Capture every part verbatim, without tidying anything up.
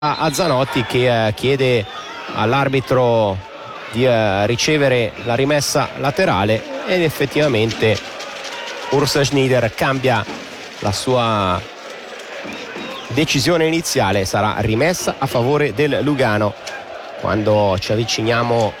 a Zanotti che eh, chiede all'arbitro di eh, ricevere la rimessa laterale ed effettivamente Urs Schneider cambia la sua decisione iniziale, sarà rimessa a favore del Lugano quando ci avviciniamo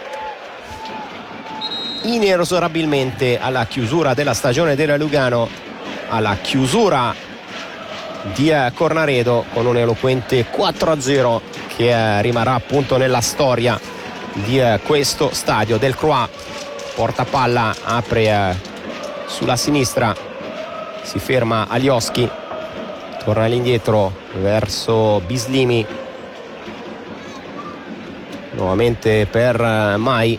inesorabilmente alla chiusura della stagione del Lugano, alla chiusura di Cornaredo, con un eloquente quattro a zero che eh, rimarrà appunto nella storia di eh, questo stadio. Delcroix porta palla, apre eh, sulla sinistra, si ferma Alioski, torna all'indietro verso Bislimi, nuovamente per eh, Mai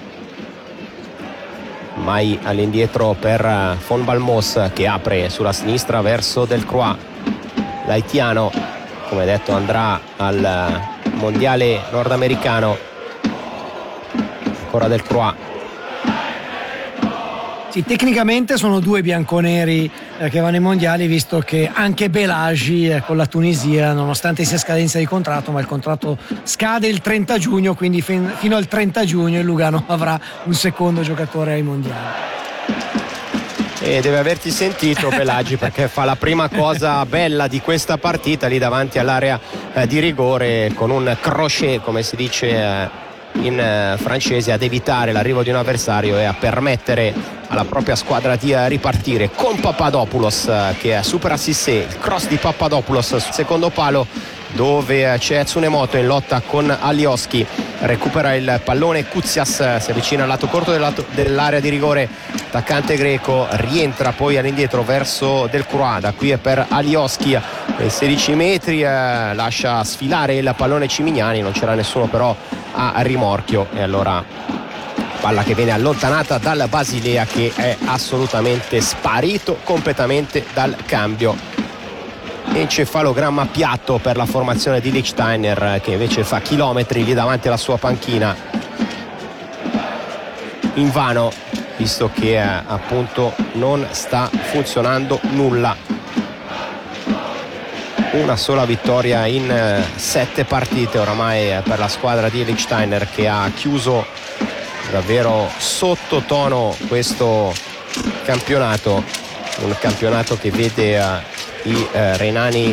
Mai all'indietro per eh, Von Balmos che apre sulla sinistra verso Delcroix. L'haitiano, come detto, andrà al mondiale nordamericano. Ancora Delcroix. Sì, tecnicamente sono due bianconeri eh, che vanno ai mondiali, visto che anche Belagi eh, con la Tunisia, nonostante sia scadenza di contratto, ma il contratto scade il trenta giugno, quindi fin- fino al trenta giugno il Lugano avrà un secondo giocatore ai mondiali. E deve averti sentito Belagi, perché fa la prima cosa bella di questa partita lì davanti all'area eh, di rigore, con un crochet, come si dice eh, in eh, francese, ad evitare l'arrivo di un avversario e a permettere alla propria squadra di eh, ripartire con Papadopoulos eh, che supera Cissé, il cross di Papadopoulos sul secondo palo dove eh, c'è Tsunemoto in lotta con Alioski, recupera il pallone Koutsias, si avvicina al lato corto dell'ato, dell'area di rigore, attaccante greco, rientra poi all'indietro verso Delcroix, da qui è per Alioski, sedici metri, eh, lascia sfilare il pallone Cimignani, non c'era nessuno però a rimorchio e allora palla che viene allontanata dal Basilea, che è assolutamente sparito completamente dal cambio. Encefalogramma piatto per la formazione di Lichtsteiner, che invece fa chilometri lì davanti alla sua panchina, invano, visto che eh, appunto non sta funzionando nulla. Una sola vittoria in eh, sette partite oramai eh, per la squadra di Lichtsteiner, che ha chiuso davvero sottotono questo campionato, un campionato che vede eh, i eh, renani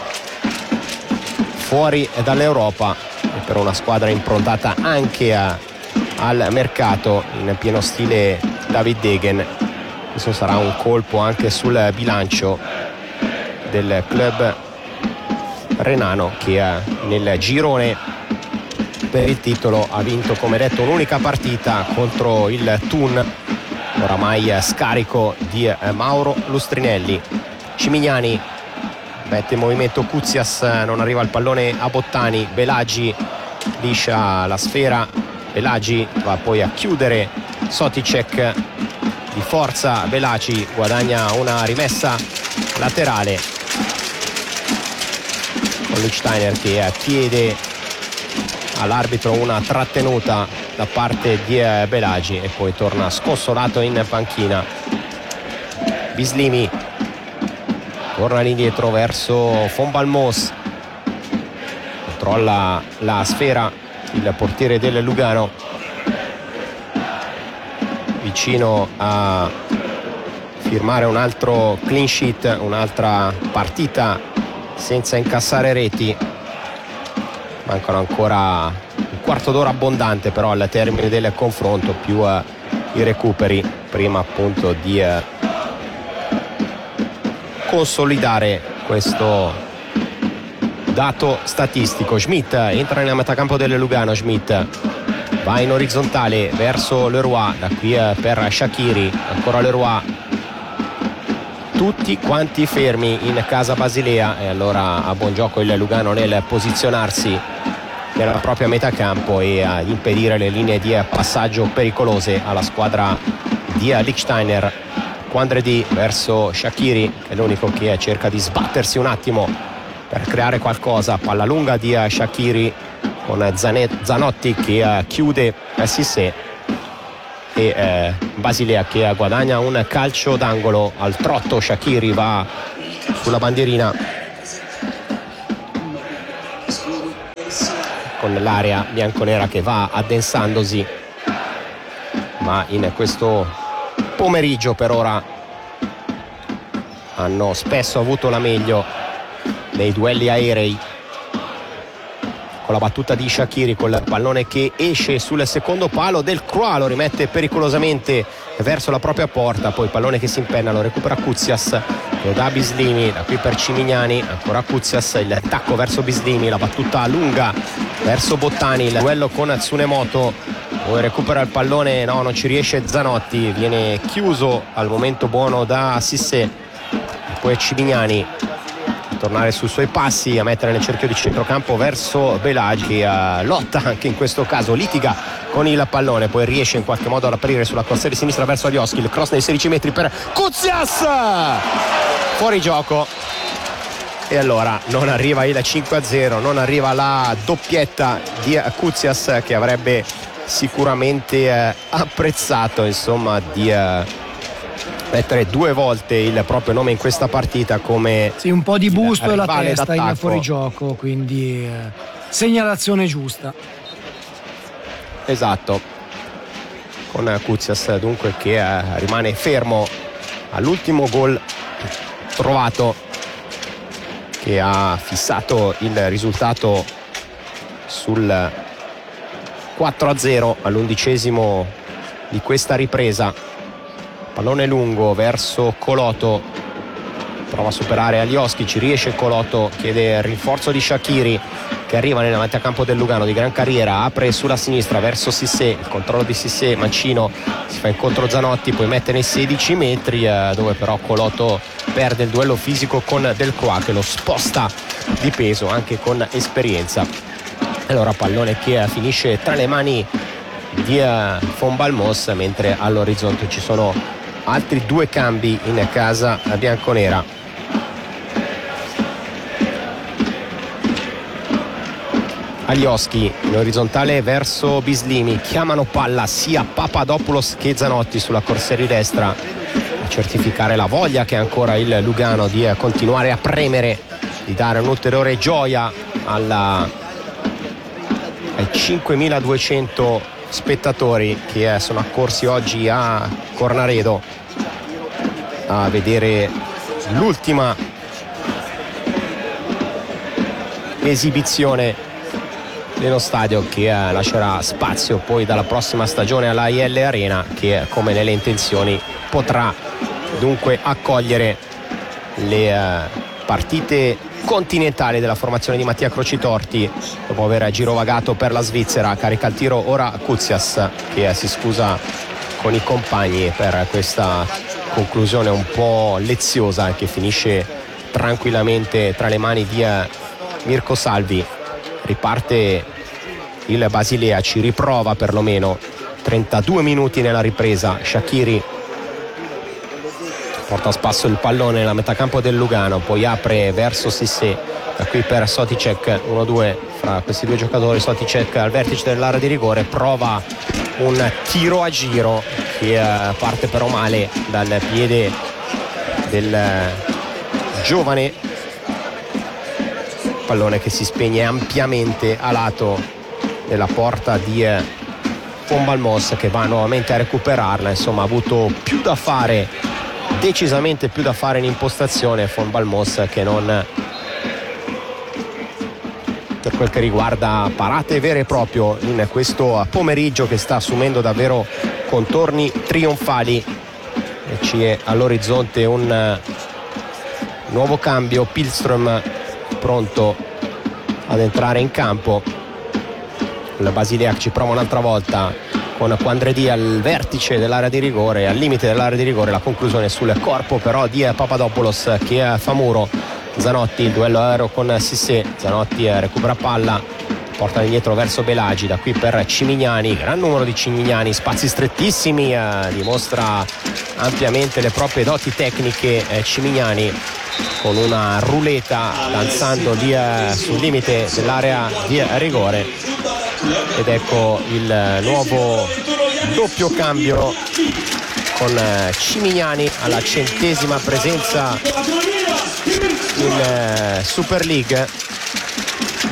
fuori dall'Europa, e per una squadra improntata anche a, al mercato in pieno stile David Degen, questo sarà un colpo anche sul bilancio del club renano, che eh, nel girone per il titolo ha vinto, come detto, un'unica partita contro il Thun, oramai eh, scarico di eh, Mauro Lustrinelli. Cimignani mette in movimento Koutsias, non arriva il pallone a Bottani, Belagi liscia la sfera, Belagi va poi a chiudere Soticek, di forza Belagi guadagna una rimessa laterale con Lichtsteiner che chiede all'arbitro una trattenuta da parte di Belagi e poi torna sconsolato in panchina. Bislimi torna all'indietro verso Von Balmos, controlla la sfera il portiere del Lugano, vicino a firmare un altro clean sheet, un'altra partita senza incassare reti. Mancano ancora un quarto d'ora abbondante però al termine del confronto, più uh, i recuperi prima appunto di uh, consolidare questo dato statistico. Schmidt entra nella metacampo del Lugano, Schmidt va in orizzontale verso Leroy, da qui uh, per Shaqiri, ancora Leroy, tutti quanti fermi in casa Basilea e allora a buon gioco il Lugano nel posizionarsi nella propria metacampo e a impedire le linee di passaggio pericolose alla squadra di Lichtsteiner. Quandredi verso Shaqiri, che è l'unico che cerca di sbattersi un attimo per creare qualcosa, palla lunga di Shaqiri con Zanet, Zanotti che chiude Cissé e eh, Basilea che guadagna un calcio d'angolo al trotto. Shaqiri va sulla bandierina con l'area bianconera che va addensandosi, ma in questo pomeriggio per ora hanno spesso avuto la meglio nei duelli aerei. Con la battuta di Shaqiri, col pallone che esce sul secondo palo, Del Croix lo rimette pericolosamente verso la propria porta, poi pallone che si impenna, lo recupera Koutsias, lo dà Bislimi, da qui per Cimignani, ancora Koutsias, il tacco verso Bislimi, la battuta lunga verso Bottani, il duello con Tsunemoto, poi recupera il pallone, no, non ci riesce Zanotti, viene chiuso al momento buono da Cissé, poi Cimignani tornare sui suoi passi, a mettere nel cerchio di centrocampo verso Belagi, che uh, lotta anche in questo caso, litiga con il pallone, poi riesce in qualche modo ad aprire sulla corsia di sinistra verso Alioski, il cross nei sedici metri per Koutsias, fuori gioco, e allora non arriva il cinque a zero, non arriva la doppietta di Koutsias, che avrebbe sicuramente eh, apprezzato insomma di eh, mettere due volte il proprio nome in questa partita, come sì, un po' di busto e la testa d'attacco. in fuorigioco, quindi eh, segnalazione giusta. Esatto, con Koutsias dunque che eh, rimane fermo all'ultimo gol trovato, che ha fissato il risultato sul quattro a zero all'undicesimo di questa ripresa. Pallone lungo verso Coloto, prova a superare Alioski, ci riesce Coloto, chiede il rinforzo di Shaqiri, che arriva nell'avanti a campo del Lugano di gran carriera, apre sulla sinistra verso Cissé, il controllo di Cissé, Mancino si fa incontro Zanotti, poi mette nei sedici metri, eh, dove però Coloto perde il duello fisico con Del Croix, che lo sposta di peso anche con esperienza. Allora pallone che eh, finisce tra le mani di eh, Fon Balmos, mentre all'orizzonte ci sono altri due cambi in casa bianconera. Alioski in orizzontale verso Bislimi, chiamano palla sia Papadopoulos che Zanotti sulla corsia di destra, a certificare la voglia che ha ancora il Lugano di continuare a premere, di dare un'ulteriore gioia alla, ai cinquemiladuecento spettatori che sono accorsi oggi a Cornaredo a vedere l'ultima esibizione dello stadio, che lascerà spazio poi dalla prossima stagione alla I L Arena, che come nelle intenzioni potrà dunque accogliere le partite continentali della formazione di Mattia Crocitorti, dopo aver girovagato per la Svizzera. Carica il tiro ora Koutsias, che si scusa con i compagni per questa conclusione un po' leziosa, che finisce tranquillamente tra le mani di Mirko Salvi. Riparte il Basilea, ci riprova perlomeno, trentadue minuti nella ripresa. Shaqiri porta a spasso il pallone nella metà campo del Lugano, poi apre verso Cissé, da qui per Soticek, uno due fra questi due giocatori. Soticek al vertice dell'area di rigore, prova un tiro a giro che parte però male dal piede del giovane, pallone che si spegne ampiamente a lato della porta di Fon Balmos, che va nuovamente a recuperarla. Insomma, ha avuto più da fare, decisamente più da fare in impostazione Fon Balmos, che non per quel che riguarda parate vere e proprie in questo pomeriggio, che sta assumendo davvero contorni trionfali. E ci è all'orizzonte un nuovo cambio, Pilström pronto ad entrare in campo. Il Basilea ci prova un'altra volta con Quandredi al vertice dell'area di rigore, al limite dell'area di rigore, la conclusione sul corpo però di Papadopoulos, che fa muro. Zanotti, il duello aereo con Cissé, Zanotti recupera palla, porta indietro verso Belagi, da qui per Cimignani, gran numero di Cimignani, spazi strettissimi, eh, dimostra ampiamente le proprie doti tecniche eh, Cimignani, con una ruleta danzando lì eh, sul limite dell'area di rigore. Ed ecco il nuovo doppio cambio con eh, Cimignani alla centesima presenza in eh, Super League,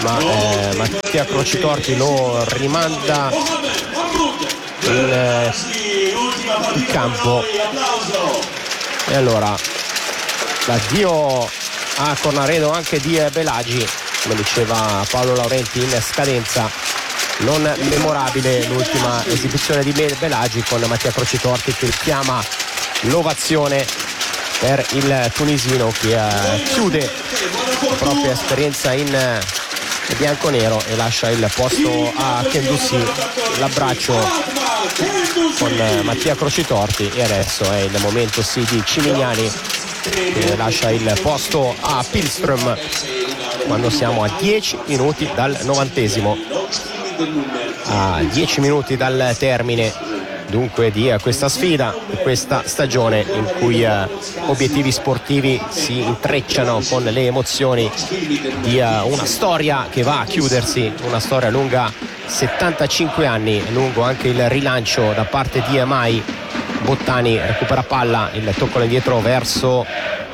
ma eh, Mattia Crocitorti lo rimanda in, eh, in campo. E allora l'addio a Cornaredo anche di Belagi, come diceva Paolo Laurenti in scadenza. Non memorabile l'ultima esibizione di Belagi, con Mattia Crocitorti che chiama l'ovazione per il tunisino che eh, chiude la propria esperienza in eh, bianconero e lascia il posto a Kendussi. L'abbraccio con eh, Mattia Crocitorti, e adesso è il momento sì di Cimignani che lascia il posto a Pilström quando siamo a dieci minuti dal novantesimo, a dieci minuti dal termine dunque di uh, questa sfida, di questa stagione in cui uh, obiettivi sportivi si intrecciano con le emozioni di uh, una storia che va a chiudersi, una storia lunga settantacinque anni, lungo anche il rilancio da parte di Mai. Bottani recupera palla, il tocco indietro verso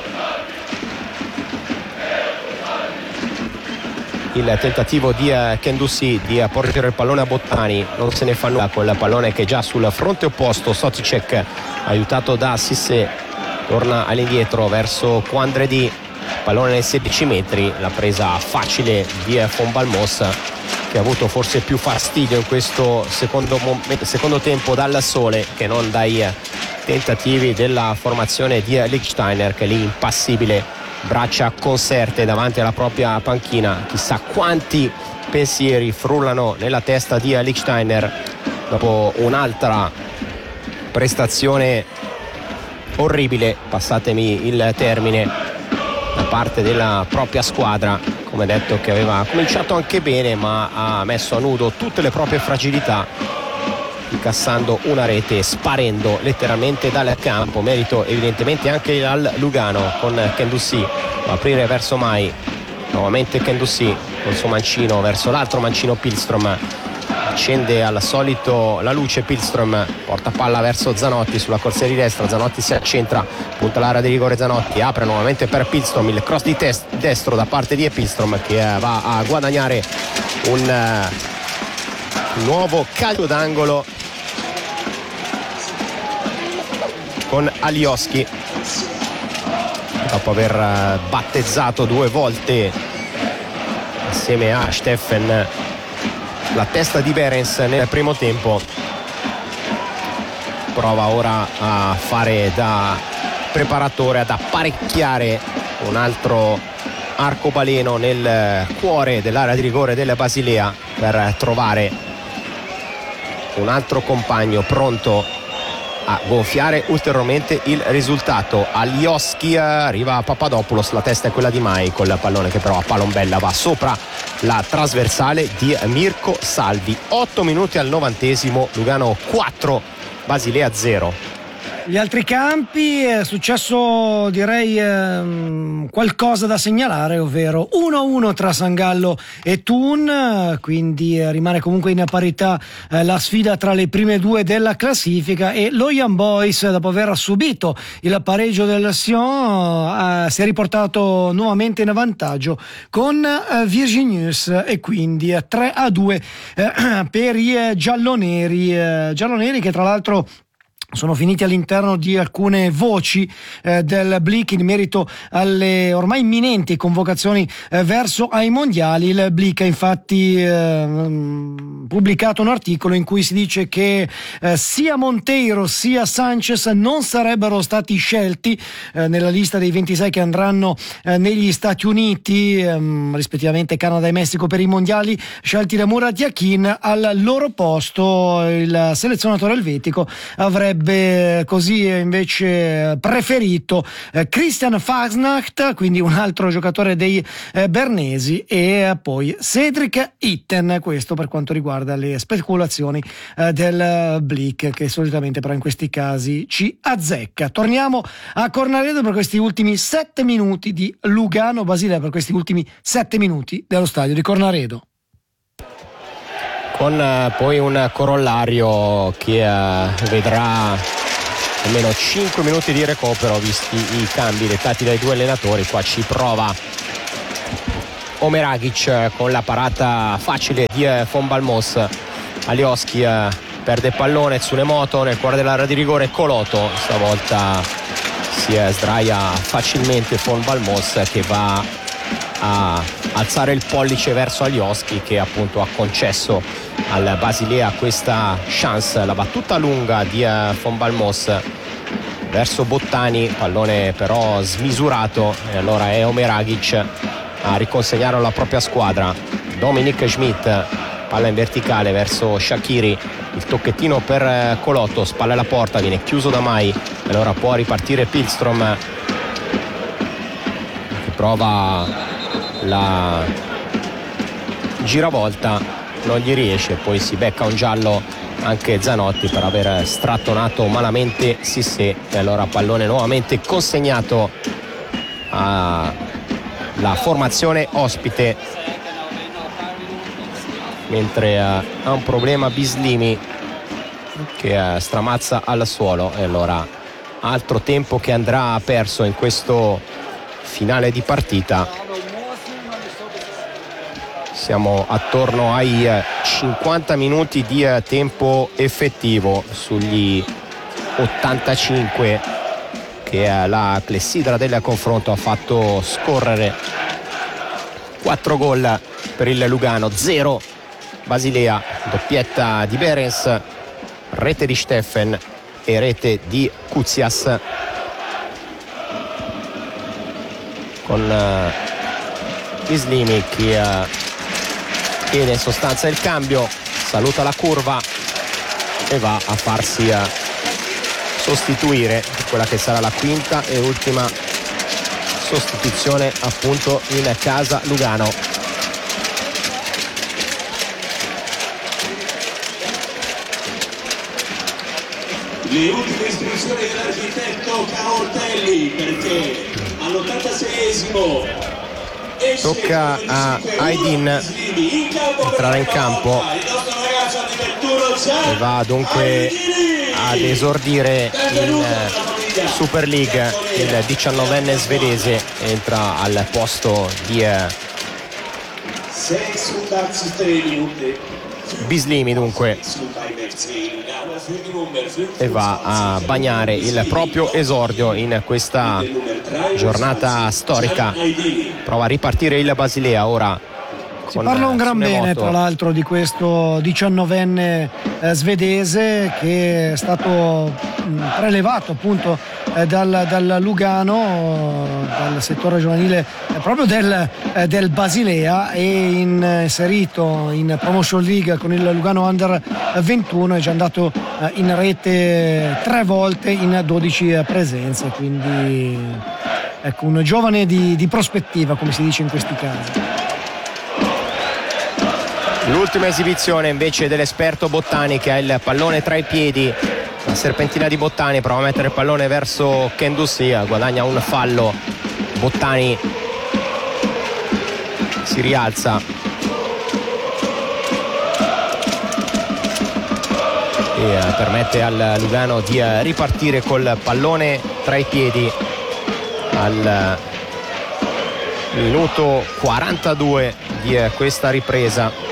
il tentativo di uh, Kendussi di uh, portare il pallone a Bottani, non se ne fa nulla con il pallone che è già sul fronte opposto. Soticek, aiutato da Sissé, torna all'indietro verso Quandredi, pallone nei sedici metri, la presa facile di uh, Fonbalmos, che ha avuto forse più fastidio in questo secondo, momento, secondo tempo dal sole che non dai uh, tentativi della formazione di uh, Lichtsteiner, che è lì impassibile, braccia conserte davanti alla propria panchina. Chissà quanti pensieri frullano nella testa di Lichtsteiner dopo un'altra prestazione orribile, passatemi il termine, da parte della propria squadra. Come detto, che aveva cominciato anche bene, ma ha messo a nudo tutte le proprie fragilità, incassando una rete e sparendo letteralmente dal campo. Merito evidentemente anche al Lugano, con Kendussi a aprire verso Mai, nuovamente Kendussi col suo mancino verso l'altro mancino Pilström, accende al solito la luce Pilström, porta palla verso Zanotti sulla corsia di destra, Zanotti si accentra, punta l'area di rigore, Zanotti apre nuovamente per Pilström, il cross di test, destro da parte di Pilström, che va a guadagnare un uh, nuovo calcio d'angolo con Alioski, dopo aver battezzato due volte assieme a Steffen la testa di Behrens nel primo tempo. Prova ora a fare da preparatore, ad apparecchiare un altro arcobaleno nel cuore dell'area di rigore della Basilea per trovare un altro compagno pronto a gonfiare ulteriormente il risultato. Alioski, arriva Papadopoulos, la testa è quella di Mai, col pallone che però a palombella va sopra la trasversale di Mirko Salvi. otto minuti al novantesimo, Lugano quattro, Basilea zero. Gli altri campi è successo, direi, ehm, qualcosa da segnalare, ovvero uno a uno tra Sangallo e Thun, quindi eh, rimane comunque in parità eh, la sfida tra le prime due della classifica, e lo Young Boys, dopo aver subito il pareggio del Sion, eh, si è riportato nuovamente in vantaggio con eh, Virginius, e quindi eh, tre a due eh, per i eh, gialloneri, eh, gialloneri che tra l'altro sono finiti all'interno di alcune voci eh, del Blick in merito alle ormai imminenti convocazioni eh, verso ai mondiali. Il Blick ha infatti eh, pubblicato un articolo in cui si dice che eh, sia Monteiro sia Sanchez non sarebbero stati scelti eh, nella lista dei ventisei che andranno eh, negli Stati Uniti, ehm, rispettivamente Canada e Messico, per i mondiali, scelti da Murat Yakin. Al loro posto il selezionatore elvetico avrebbe così invece preferito eh, Christian Fasnacht, quindi un altro giocatore dei eh, bernesi, e poi Cedric Itten. Questo per quanto riguarda le speculazioni eh, del Blick, che solitamente però in questi casi ci azzecca. Torniamo a Cornaredo per questi ultimi sette minuti di Lugano Basilea, per questi ultimi sette minuti dello stadio di Cornaredo, con uh, poi un corollario che uh, vedrà almeno cinque minuti di recupero, visti i cambi dettati dai due allenatori. Qua ci prova Omeragic con la parata facile di Von Balmos. Alioski perde il pallone, Tsunemoto nel cuore dell'area di rigore, Coloto stavolta si sdraia facilmente Von Balmos, che va a alzare il pollice verso Alioski, che appunto ha concesso al Basilea questa chance. La battuta lunga di Von Balmos verso Bottani, pallone però smisurato, e allora è Omeragic a riconsegnare alla propria squadra. Dominic Schmidt, palla in verticale verso Shaqiri, il tocchettino per Coloto, spalla alla porta, viene chiuso da Mai, e allora può ripartire Pilstrom, che prova la giravolta, non gli riesce, poi si becca un giallo anche Zanotti per aver strattonato malamente Cissé, e allora pallone nuovamente consegnato alla formazione ospite, mentre uh, ha un problema Bislimi, che uh, stramazza al suolo, e allora altro tempo che andrà perso in questo finale di partita. Siamo attorno ai cinquanta minuti di tempo effettivo sugli ottantacinque che la clessidra del confronto ha fatto scorrere. Quattro gol per il Lugano, zero Basilea, doppietta di Berens, rete di Steffen e rete di Koutsias, con Bislimi che chiede in sostanza il cambio, saluta la curva e va a farsi sostituire per quella che sarà la quinta e ultima sostituzione appunto in casa Lugano. Le ultime istruzioni dell'architetto Caortelli, perché all'ottantaseiesimo tocca a Aydin entrare in campo, e va dunque ad esordire in Super League il diciannovenne svedese, entra al posto di Bislimi dunque, e va a bagnare il proprio esordio in questa giornata storica. Prova a ripartire il Basilea ora. Si parla un gran Tsunemoto. bene tra l'altro di questo diciannovenne eh, svedese, che è stato mh, prelevato appunto eh, dal, dal Lugano, dal settore giovanile eh, proprio del, eh, del Basilea, e inserito in Promotion League con il Lugano Under ventuno, è già andato eh, in rete tre volte in dodici presenze, quindi ecco, un giovane di, di prospettiva, come si dice in questi casi. L'ultima esibizione invece dell'esperto Bottani, che ha il pallone tra i piedi. La serpentina di Bottani prova a mettere il pallone verso Kendouzi, guadagna un fallo. Bottani si rialza e permette al Lugano di ripartire col pallone tra i piedi al minuto quarantadue di questa ripresa.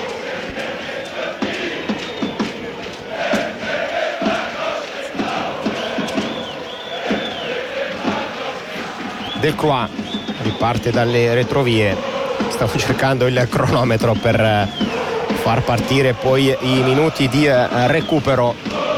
Delcroix riparte dalle retrovie, stavo cercando il cronometro per far partire poi i minuti di recupero.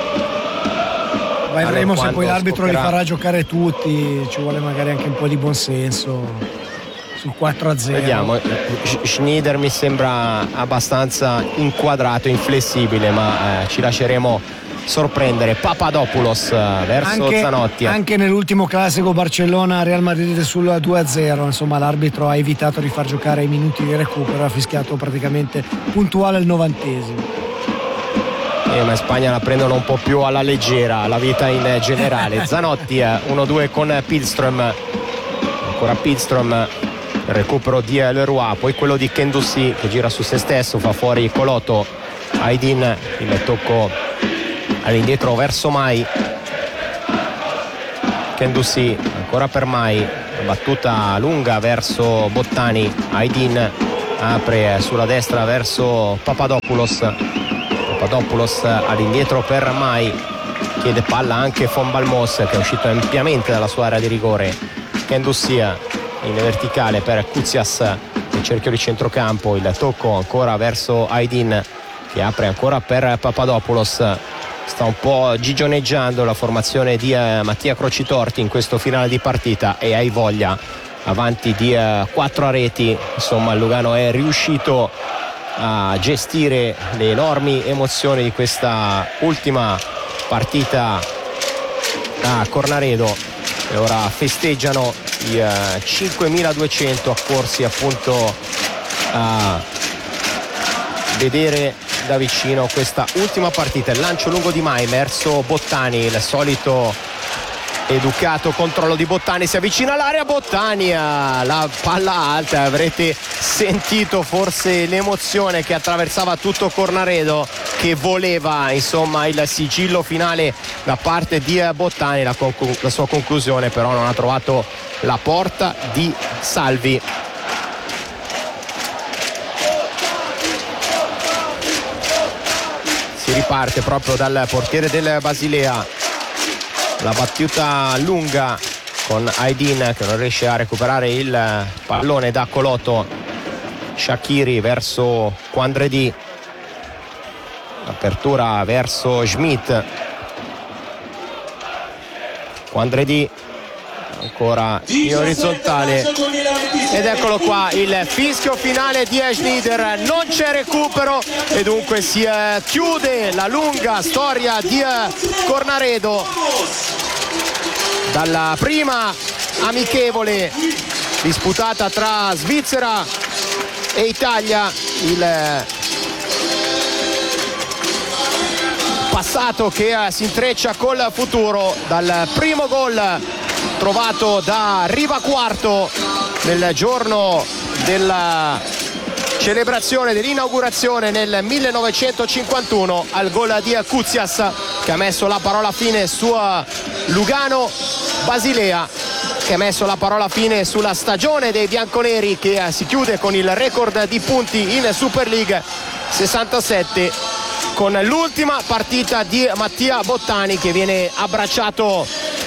Vedremo allora, se poi l'arbitro scoccherà... li farà giocare tutti, ci vuole magari anche un po' di buonsenso sul quattro a zero. Vediamo, Schneider mi sembra abbastanza inquadrato, inflessibile, ma eh, ci lasceremo sorprendere. Papadopoulos verso anche, Zanotti. Anche nell'ultimo classico Barcellona-Real Madrid sul due a zero, insomma l'arbitro ha evitato di far giocare i minuti di recupero, ha fischiato praticamente puntuale al novantesimo. Eh, ma in Spagna la prendono un po' più alla leggera la vita in generale. Zanotti uno due con Pilström, ancora Pilström, il recupero di Leroy, poi quello di Kendouzi che gira su se stesso, fa fuori Coloto. Aydin, il tocco all'indietro verso Mai. Kendouzi ancora per Mai, battuta lunga verso Bottani. Aydin apre sulla destra verso Papadopoulos. Papadopoulos all'indietro per Mai, chiede palla anche Von Balmos che è uscito ampiamente dalla sua area di rigore. Kendussia in verticale per Koutsias nel cerchio di centrocampo, il tocco ancora verso Aydin che apre ancora per Papadopoulos. Sta un po' gigioneggiando la formazione di eh, Mattia Crocitorti in questo finale di partita e hai voglia avanti di eh, quattro a reti. Insomma, Lugano è riuscito a gestire le enormi emozioni di questa ultima partita a Cornaredo e ora festeggiano i eh, cinquemiladuecento accorsi appunto a vedere da vicino questa ultima partita. Il lancio lungo di Mai verso Bottani, il solito educato controllo di Bottani, si avvicina all'area Bottani, la palla alta, avrete sentito forse l'emozione che attraversava tutto Cornaredo, che voleva insomma il sigillo finale da parte di Bottani. La, conclu- la sua conclusione però non ha trovato la porta di Salvi. Si riparte proprio dal portiere del Basilea, la battuta lunga con Aydin che non riesce a recuperare il pallone da Coloto. Shaqiri verso Quandredi, apertura verso Schmidt. Quandredi ancora in orizzontale ed eccolo qua il fischio finale di Schneider. Non c'è recupero e dunque si eh, chiude la lunga storia di eh, Cornaredo. Dalla prima amichevole disputata tra Svizzera e Italia, il eh, passato che eh, si intreccia col futuro, dal primo gol trovato da Riva Quarto nel giorno della celebrazione dell'inaugurazione nel millenovecentocinquantuno al gol di Koutsias che ha messo la parola fine su Lugano Basilea, che ha messo la parola fine sulla stagione dei bianconeri che si chiude con il record di punti in Super League, sessantasette, con l'ultima partita di Mattia Bottani che viene abbracciato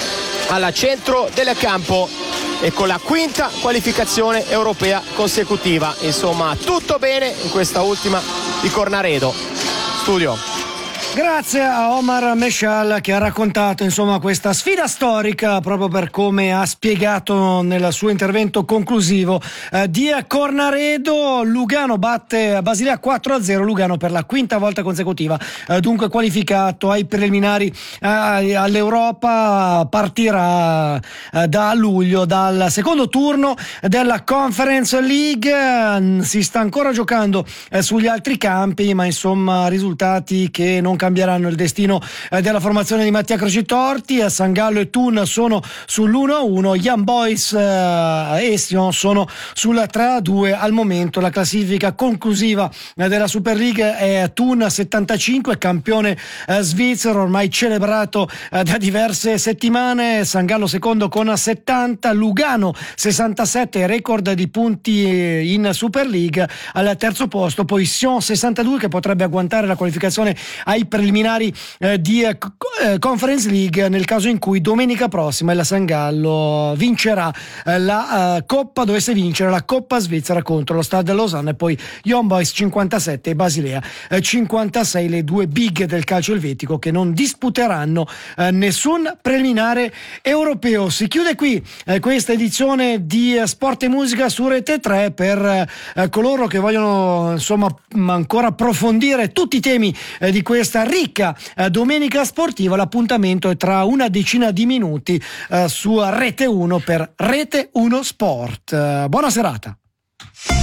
al centro del campo e con la quinta qualificazione europea consecutiva. Insomma, tutto bene in questa ultima di Cornaredo. Studio. Grazie a Omar Meshal che ha raccontato insomma questa sfida storica proprio per come ha spiegato nel suo intervento conclusivo eh, di Cornaredo. Lugano batte Basilea quattro a zero, Lugano per la quinta volta consecutiva eh, dunque qualificato ai preliminari eh, all'Europa. Partirà eh, da luglio dal secondo turno della Conference League. Si sta ancora giocando eh, sugli altri campi, ma insomma risultati che non cambieranno il destino eh, della formazione di Mattia Crocitorti. A San Gallo e Thun sono sull'uno a uno, Young Boys eh, e Sion sono sul tre a due. Al momento la classifica conclusiva eh, della Super League è Thun settantacinque, campione eh, svizzero ormai celebrato eh, da diverse settimane, San Gallo secondo con settanta, Lugano sessantasette, record di punti in Super League. Al terzo posto poi Sion sessantadue che potrebbe agguantare la qualificazione ai preliminari eh, di eh, Conference League nel caso in cui domenica prossima il San Gallo vincerà eh, la eh, Coppa, dovesse vincere la Coppa Svizzera contro lo Stade Lausanne. E poi Young Boys cinquantasette e Basilea eh, cinquantasei, le due big del calcio elvetico che non disputeranno eh, nessun preliminare europeo. Si chiude qui eh, questa edizione di eh, Sport e Musica su Rete tre. Per eh, coloro che vogliono insomma ancora approfondire tutti i temi eh, di questa ricca eh, domenica sportiva, l'appuntamento è tra una decina di minuti eh, su Rete uno per Rete uno Sport. Eh, buona serata.